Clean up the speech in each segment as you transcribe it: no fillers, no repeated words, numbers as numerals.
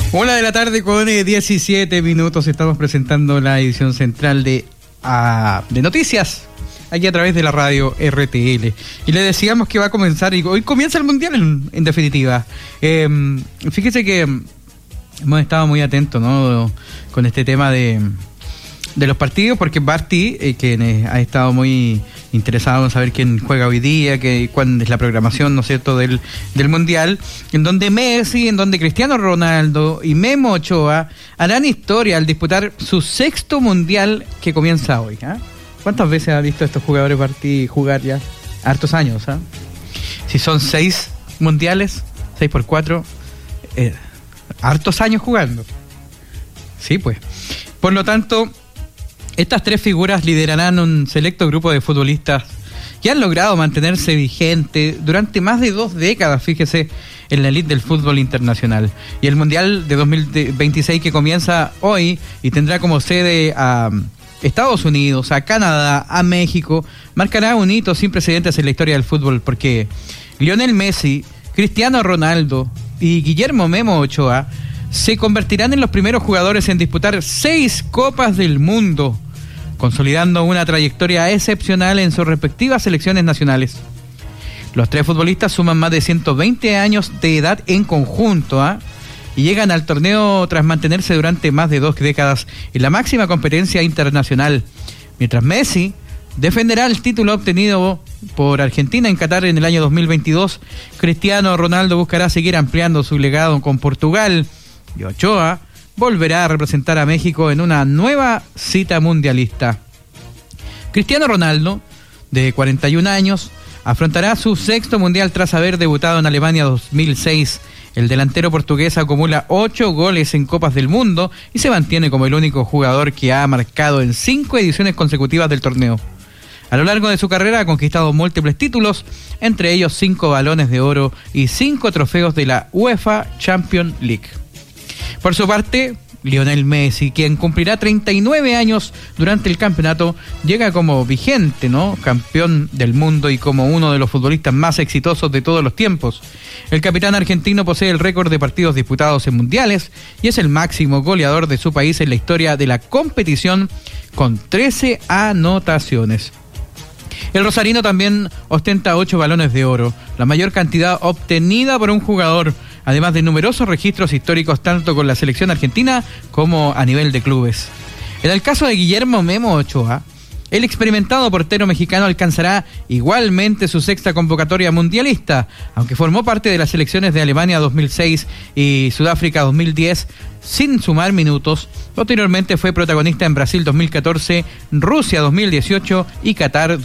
1:00 con 17 minutos. Estamos presentando la edición central de noticias aquí a través de la radio RTL. Y le decíamos que va a comenzar, y hoy comienza el Mundial en definitiva. Fíjese que hemos estado muy atentos, ¿no?, con este tema de los partidos, porque Barty, quien ha estado muy interesado en saber quién juega hoy día, cuándo es la programación, ¿no es cierto?, del Mundial, en donde Messi, en donde Cristiano Ronaldo y Memo Ochoa harán historia al disputar su 6º Mundial que comienza hoy. ¿Cuántas veces ha visto a estos jugadores Barty jugar ya? Hartos años, Si son 6 mundiales, 6 por 4, hartos años jugando. Sí, pues. Por lo tanto, estas 3 figuras liderarán un selecto grupo de futbolistas que han logrado mantenerse vigentes durante más de 2 décadas, fíjese, en la elite del fútbol internacional. Y el Mundial de 2026, que comienza hoy y tendrá como sede a Estados Unidos, a Canadá, a México, marcará un hito sin precedentes en la historia del fútbol, porque Lionel Messi, Cristiano Ronaldo y Guillermo Memo Ochoa se convertirán en los primeros jugadores en disputar 6 Copas del Mundo, consolidando una trayectoria excepcional en sus respectivas selecciones nacionales. Los 3 futbolistas suman más de 120 años de edad en conjunto, y llegan al torneo tras mantenerse durante más de 2 décadas en la máxima competencia internacional. Mientras Messi defenderá el título obtenido por Argentina en Qatar en el año 2022, Cristiano Ronaldo buscará seguir ampliando su legado con Portugal, y Ochoa volverá a representar a México en una nueva cita mundialista. Cristiano Ronaldo, de 41 años, afrontará su 6º Mundial tras haber debutado en Alemania 2006. El delantero portugués acumula 8 goles en Copas del Mundo y se mantiene como el único jugador que ha marcado en 5 ediciones consecutivas del torneo. A lo largo de su carrera ha conquistado múltiples títulos, entre ellos 5 balones de oro y 5 trofeos de la UEFA Champions League. Por su parte, Lionel Messi, quien cumplirá 39 años durante el campeonato, llega como vigente, campeón del mundo y como uno de los futbolistas más exitosos de todos los tiempos. El capitán argentino posee el récord de partidos disputados en mundiales y es el máximo goleador de su país en la historia de la competición, con 13 anotaciones. El rosarino también ostenta 8 balones de oro, la mayor cantidad obtenida por un jugador, además de numerosos registros históricos tanto con la selección argentina como a nivel de clubes. En el caso de Guillermo Memo Ochoa, el experimentado portero mexicano alcanzará igualmente su 6ª convocatoria mundialista, aunque formó parte de las selecciones de Alemania 2006 y Sudáfrica 2010 sin sumar minutos. Posteriormente fue protagonista en Brasil 2014, Rusia 2018 y Qatar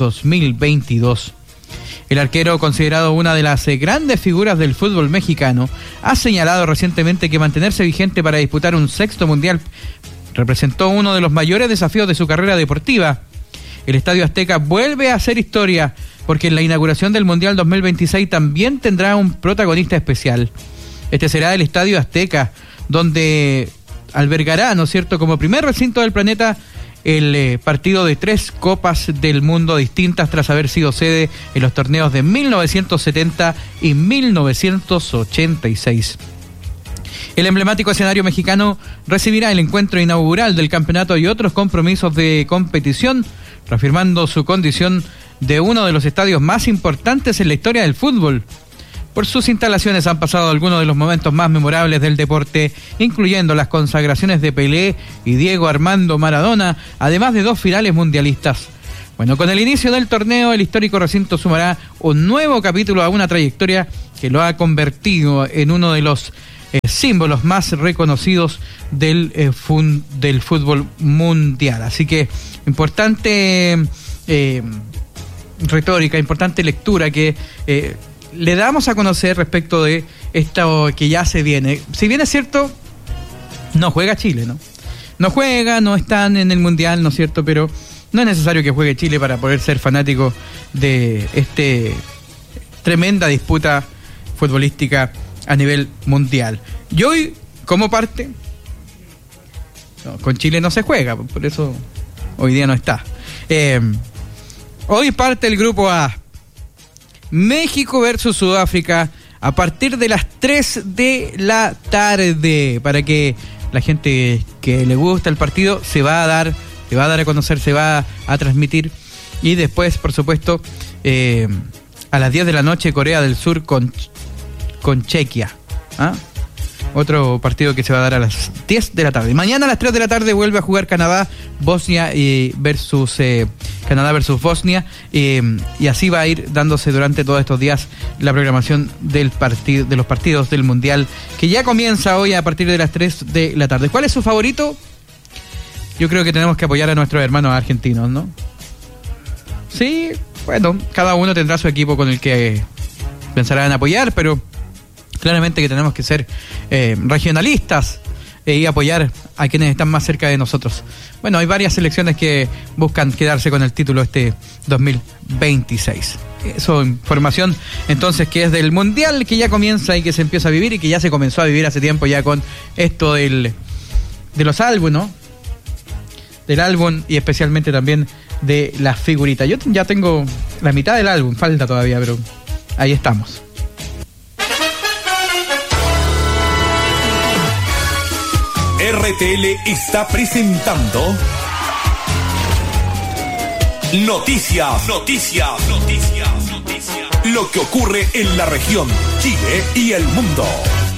2022. El arquero, considerado una de las grandes figuras del fútbol mexicano, ha señalado recientemente que mantenerse vigente para disputar un 6º Mundial representó uno de los mayores desafíos de su carrera deportiva. El Estadio Azteca vuelve a hacer historia, porque en la inauguración del Mundial 2026 también tendrá un protagonista especial. Este será el Estadio Azteca, donde albergará, ¿no es cierto?, como primer recinto del planeta, el partido de 3 Copas del Mundo distintas tras haber sido sede en los torneos de 1970 y 1986. El emblemático escenario mexicano recibirá el encuentro inaugural del campeonato y otros compromisos de competición, reafirmando su condición de uno de los estadios más importantes en la historia del fútbol. Por sus instalaciones han pasado algunos de los momentos más memorables del deporte, incluyendo las consagraciones de Pelé y Diego Armando Maradona, además de 2 finales mundialistas. Bueno, con el inicio del torneo, el histórico recinto sumará un nuevo capítulo a una trayectoria que lo ha convertido en uno de los símbolos más reconocidos del fútbol mundial. Así que importante retórica, importante lectura que le damos a conocer respecto de esto que ya se viene. Si bien es cierto, no juega Chile, no juega, no están en el Mundial, ¿no es cierto?, pero no es necesario que juegue Chile para poder ser fanático de tremenda disputa futbolística a nivel mundial. Y hoy, como parte, con Chile no se juega, por eso hoy día no está. Hoy parte el grupo A. México versus Sudáfrica a partir de las 3 de la tarde, para que la gente que le gusta el partido se va a dar a conocer, se va a transmitir. Y después, por supuesto, a las 10 de la noche, Corea del Sur con Chequia. Otro partido que se va a dar a las 10 de la tarde. Mañana a las 3 de la tarde vuelve a jugar Canadá versus Bosnia. Y así va a ir dándose durante todos estos días la programación de los partidos del Mundial, que ya comienza hoy a partir de las 3 de la tarde. ¿Cuál es su favorito? Yo creo que tenemos que apoyar a nuestros hermanos argentinos, ¿no? Sí, bueno, cada uno tendrá su equipo con el que pensarán apoyar, pero claramente que tenemos que ser regionalistas y apoyar a quienes están más cerca de nosotros. Bueno, hay varias selecciones que buscan quedarse con el título este 2026. Eso, información entonces que es del Mundial, que ya comienza y que se empieza a vivir y que ya se comenzó a vivir hace tiempo ya con esto de los álbumes, ¿no? Del álbum y especialmente también de las figuritas. Yo ya tengo la mitad del álbum, falta todavía, pero ahí estamos. RTL está presentando Noticias. Lo que ocurre en la región, Chile y el mundo.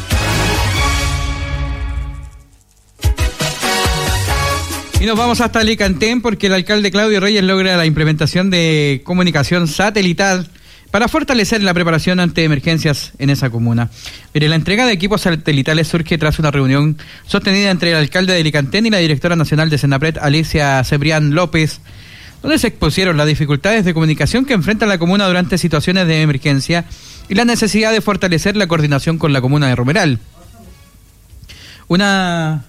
Y nos vamos hasta Alicantén porque el alcalde Claudio Reyes logra la implementación de comunicación satelital para fortalecer la preparación ante emergencias en esa comuna. Mire, la entrega de equipos satelitales surge tras una reunión sostenida entre el alcalde de Alicantén y la directora nacional de Senapred, Alicia Cebrián López, donde se expusieron las dificultades de comunicación que enfrenta la comuna durante situaciones de emergencia y la necesidad de fortalecer la coordinación con la comuna de Romeral. Una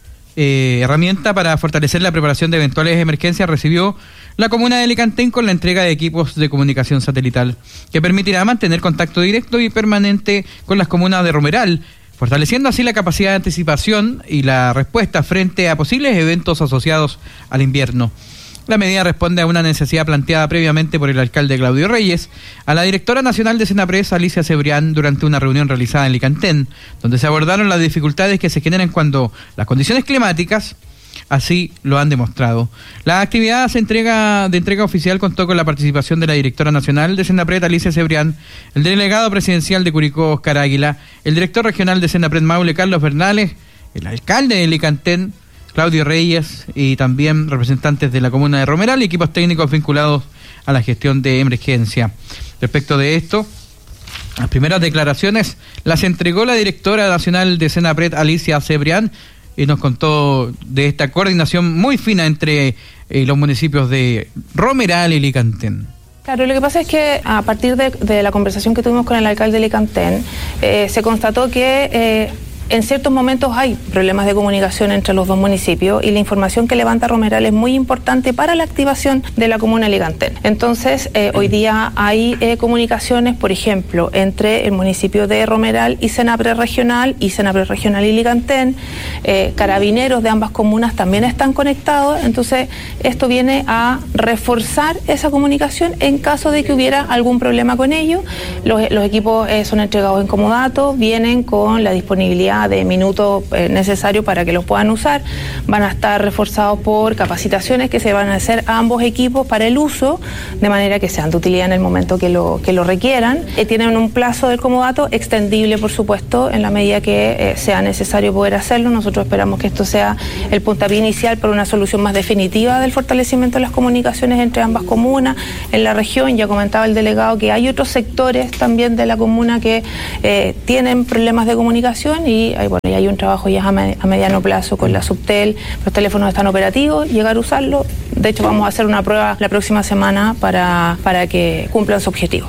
herramienta para fortalecer la preparación de eventuales emergencias recibió la comuna de Alicantén con la entrega de equipos de comunicación satelital, que permitirá mantener contacto directo y permanente con las comunas de Romeral, fortaleciendo así la capacidad de anticipación y la respuesta frente a posibles eventos asociados al invierno. La medida responde a una necesidad planteada previamente por el alcalde Claudio Reyes a la directora nacional de Senapred, Alicia Cebrián, durante una reunión realizada en Alicantén, donde se abordaron las dificultades que se generan cuando las condiciones climáticas así lo han demostrado. La actividad de entrega oficial contó con la participación de la directora nacional de Senapred, Alicia Cebrián, el delegado presidencial de Curicó, Oscar Águila, el director regional de Senapred Maule, Carlos Bernales, el alcalde de Alicantén, Claudio Reyes, y también representantes de la comuna de Romeral y equipos técnicos vinculados a la gestión de emergencia. Respecto de esto, las primeras declaraciones las entregó la directora nacional de Senapred, Alicia Cebrián, y nos contó de esta coordinación muy fina entre los municipios de Romeral y Alicantén. Claro, lo que pasa es que a partir de la conversación que tuvimos con el alcalde de Alicantén, se constató que en ciertos momentos hay problemas de comunicación entre los dos municipios y la información que levanta Romeral es muy importante para la activación de la comuna de Alicantén. Entonces, hoy día hay comunicaciones, por ejemplo, entre el municipio de Romeral y Senapred Regional y Alicantén. Carabineros de ambas comunas también están conectados. Entonces, esto viene a reforzar esa comunicación en caso de que hubiera algún problema con ello. Los equipos son entregados en comodato, vienen con la disponibilidad de minutos necesarios para que los puedan usar. Van a estar reforzados por capacitaciones que se van a hacer a ambos equipos para el uso, de manera que sean de utilidad en el momento que lo requieran. Tienen un plazo del comodato extendible, por supuesto, en la medida que sea necesario poder hacerlo. Nosotros esperamos que esto sea el puntapié inicial para una solución más definitiva del fortalecimiento de las comunicaciones entre ambas comunas en la región. Ya comentaba el delegado que hay otros sectores también de la comuna que tienen problemas de comunicación y hay un trabajo ya a mediano plazo con la Subtel. Los teléfonos están operativos, llegar a usarlo. De hecho, vamos a hacer una prueba la próxima semana para que cumplan su objetivo.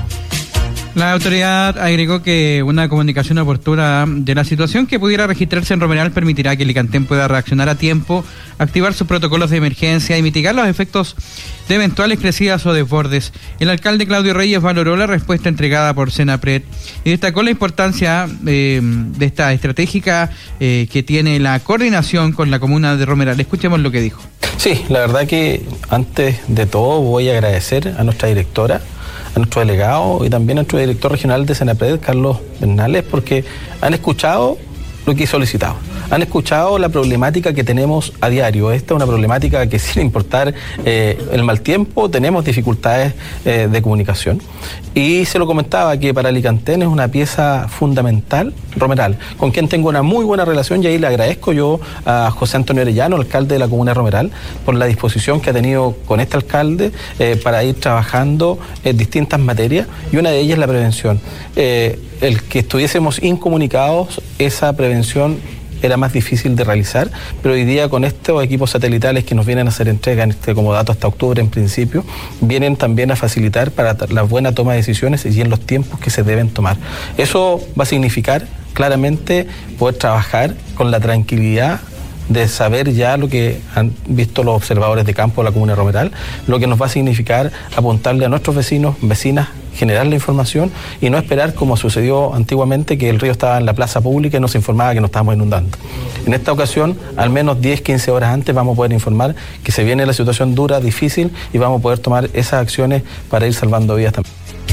La autoridad agregó que una comunicación oportuna de la situación que pudiera registrarse en Romeral permitirá que Alicantén pueda reaccionar a tiempo, activar sus protocolos de emergencia y mitigar los efectos de eventuales crecidas o desbordes. El alcalde Claudio Reyes valoró la respuesta entregada por Senapred y destacó la importancia de esta estratégica que tiene la coordinación con la comuna de Romeral. Escuchemos lo que dijo. Sí, la verdad que antes de todo voy a agradecer a nuestra directora, a nuestro delegado y también a nuestro director regional de Senapred, Carlos Bernales, porque han escuchado lo que he solicitado. Han escuchado la problemática que tenemos a diario. Esta es una problemática que, sin importar el mal tiempo, tenemos dificultades de comunicación. Y se lo comentaba que para Alicantén es una pieza fundamental, Romeral, con quien tengo una muy buena relación, y ahí le agradezco yo a José Antonio Arellano, alcalde de la comuna de Romeral, por la disposición que ha tenido con este alcalde para ir trabajando en distintas materias, y una de ellas es la prevención. El que estuviésemos incomunicados, esa prevención era más difícil de realizar, pero hoy día con estos equipos satelitales que nos vienen a hacer entrega en este comodato hasta octubre en principio, vienen también a facilitar para la buena toma de decisiones y en los tiempos que se deben tomar. Eso va a significar claramente poder trabajar con la tranquilidad de saber ya lo que han visto los observadores de campo de la comuna de Romeral, lo que nos va a significar apuntarle a nuestros vecinos, vecinas, generar la información y no esperar como sucedió antiguamente, que el río estaba en la plaza pública y nos informaba que nos estábamos inundando. En esta ocasión, al menos 10, 15 horas antes vamos a poder informar que se viene la situación dura, difícil, y vamos a poder tomar esas acciones para ir salvando vidas también.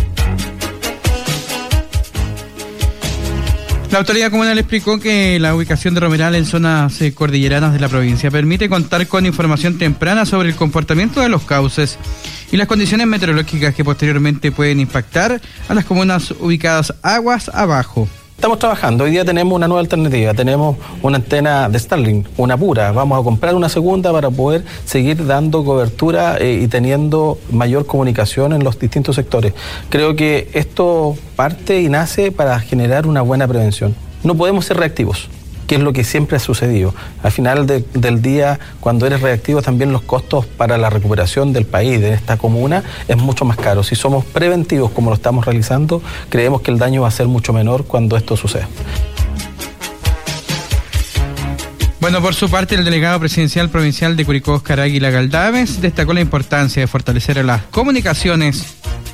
La autoridad comunal explicó que la ubicación de Romeral en zonas cordilleranas de la provincia permite contar con información temprana sobre el comportamiento de los cauces y las condiciones meteorológicas que posteriormente pueden impactar a las comunas ubicadas aguas abajo. Estamos trabajando, hoy día tenemos una nueva alternativa, tenemos una antena de Starlink, una pura, vamos a comprar una segunda para poder seguir dando cobertura y teniendo mayor comunicación en los distintos sectores. Creo que esto parte y nace para generar una buena prevención. No podemos ser reactivos, que es lo que siempre ha sucedido. Al final del día, cuando eres reactivo, también los costos para la recuperación del país, de esta comuna, es mucho más caro. Si somos preventivos como lo estamos realizando, creemos que el daño va a ser mucho menor cuando esto suceda. Bueno, por su parte, el delegado presidencial provincial de Curicó, Óscar Águila Galdames, destacó la importancia de fortalecer las comunicaciones.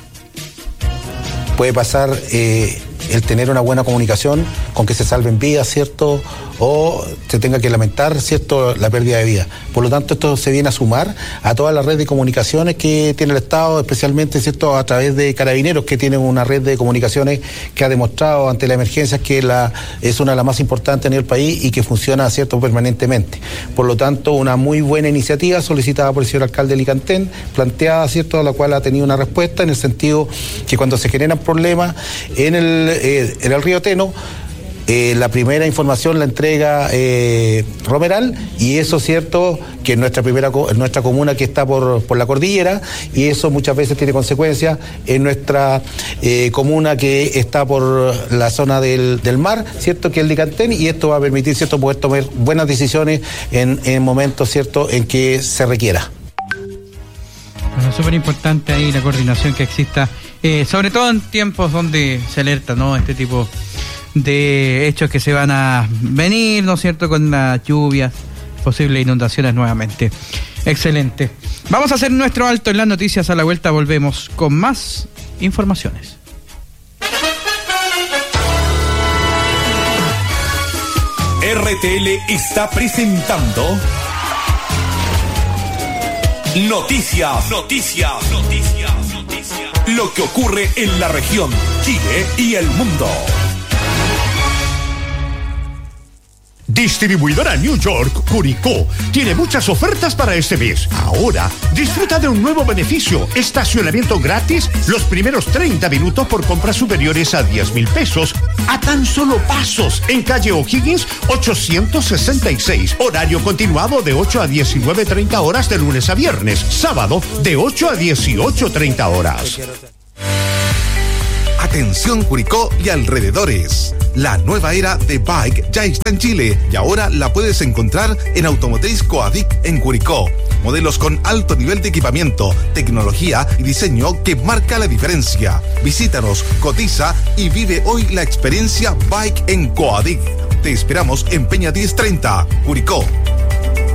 Puede pasar el tener una buena comunicación con que se salven vidas, ¿cierto? O se tenga que lamentar, ¿cierto?, la pérdida de vida. Por lo tanto, esto se viene a sumar a toda la red de comunicaciones que tiene el Estado, especialmente, ¿cierto?, a través de Carabineros, que tienen una red de comunicaciones que ha demostrado ante la emergencia que es una de las más importantes en el país y que funciona, ¿cierto?, permanentemente. Por lo tanto, una muy buena iniciativa solicitada por el señor alcalde de Alicantén, planteada, ¿cierto?, a la cual ha tenido una respuesta en el sentido que cuando se generan problemas en el río Teno, la primera información la entrega Romeral, y eso es cierto que en nuestra comuna que está por la cordillera, y eso muchas veces tiene consecuencias en nuestra comuna que está por la zona del mar, cierto, que es Alicantén, y esto va a permitir, cierto, poder tomar buenas decisiones en momentos, cierto, en que se requiera. Bueno, súper importante ahí la coordinación que exista, sobre todo en tiempos donde se alerta, ¿no?, este tipo de hechos que se van a venir, ¿no es cierto?, con las lluvias, posibles inundaciones nuevamente. Excelente. Vamos a hacer nuestro alto en las noticias. A la vuelta volvemos con más informaciones. RTL está presentando Noticias. Lo que ocurre en la región, Chile y el mundo. Distribuidora New York, Curicó, tiene muchas ofertas para este mes. Ahora, disfruta de un nuevo beneficio: estacionamiento gratis los primeros 30 minutos por compras superiores a 10,000 pesos, a tan solo pasos, en calle O'Higgins 866. Horario continuado de 8 a 19:30 horas de lunes a viernes. Sábado, de 8 a 18:30 horas. Atención Curicó y alrededores. La nueva era de Bike ya está en Chile y ahora la puedes encontrar en Automotriz Coadic en Curicó. Modelos con alto nivel de equipamiento, tecnología y diseño que marca la diferencia. Visítanos, cotiza y vive hoy la experiencia Bike en Coadic. Te esperamos en Peña 1030, Curicó.